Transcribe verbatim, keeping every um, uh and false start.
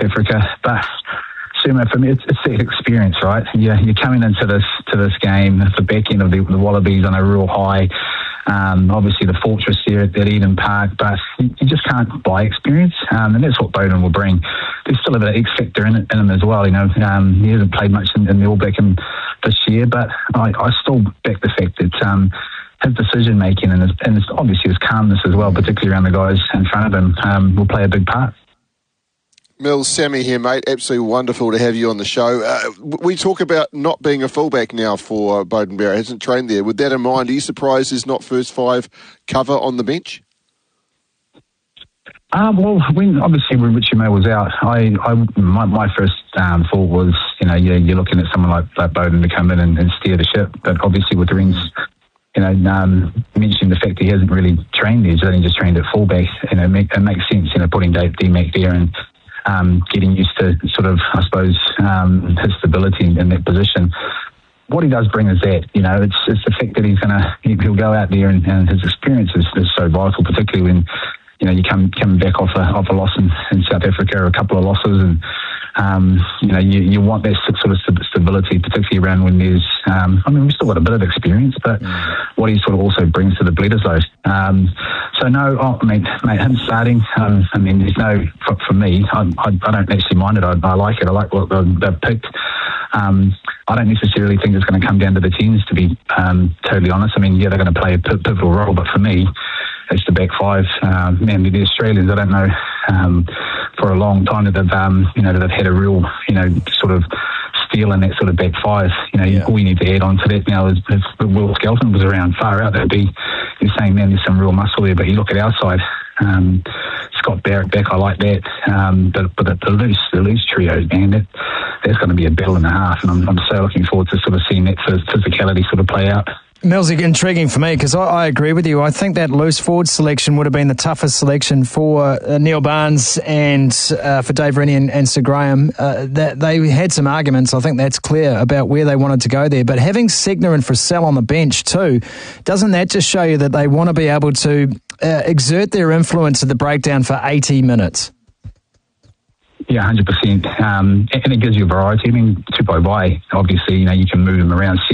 Africa. But Sumo, for me, it's, it's the experience, right? You're, you're coming into this to this game at the back end of the, the Wallabies on a real high. Um, obviously, the fortress there at, at Eden Park, but you, you just can't buy experience, um, and that's what Beauden will bring. There's still a bit of X factor in, it, in him as well. You know, um, he hasn't played much in, in the All Black this year, but I, I still back the fact that um, his decision making and, his, and his, obviously his calmness as well, particularly around the guys in front of him, um, will play a big part. Mills, Sammy here, mate. Absolutely wonderful to have you on the show. Uh, we talk about not being a fullback now for uh, Beauden Barrett. Hasn't trained there. With that in mind, are you surprised there's not first five cover on the bench? Uh, well, when obviously when Richie May was out, I, I my, my first um, thought was, you know, you're, you're looking at someone like, like Beauden to come in and, and steer the ship. But obviously with the rings, you know, um, mentioning the fact that he hasn't really trained there, he's only just trained at fullback. You know, make, it makes sense, you know, putting Dave D-Mac there and Um, getting used to sort of, I suppose, um, his stability in, in that position. What he does bring is that, you know, it's, it's the fact that he's going to, he'll go out there and, and his experience is, is so vital, particularly when, you know, you come coming back off a, off a loss in, in South Africa or a couple of losses, and, um, you know, you, you want that sort of stability, particularly around when there's, um, I mean, we've still got a bit of experience, but mm. what he sort of also brings to the Bledisloe. Um, so no, oh, I mean, mate, him starting, um, I mean, there's no, for, for me, I, I, I don't actually mind it. I, I like it. I like what they've picked. Um, I don't necessarily think it's going to come down to the tens, to be um, totally honest. I mean, yeah, they're going to play a pivotal role, but for me, it's the back five. Um, man, the Australians, I don't know, um, for a long time that they've, um, you know, that they've had a real, you know, sort of steal in that sort of back five. You know, yeah. all you need to add on to that now is if Will Skelton was around far out, that'd be, you're saying, man, there's some real muscle there. But you look at our side, um, Scott Barrett back, I like that. Um, but but the, the loose, the loose trios, man, that that's going to be a battle and a half, and I'm, I'm so looking forward to sort of seeing that physicality sort of play out. Millsy, intriguing for me because I, I agree with you. I think that loose forward selection would have been the toughest selection for uh, Neil Barnes and uh, for Dave Rennie and, and Sir Graham. Uh, that they had some arguments, I think that's clear, about where they wanted to go there. But having Segner and Frissell on the bench too, doesn't that just show you that they want to be able to uh, exert their influence at the breakdown for eighty minutes? Yeah, one hundred percent. Um, and it gives you variety. I mean, Tupou Vaa'i, obviously, you know, you can move him around.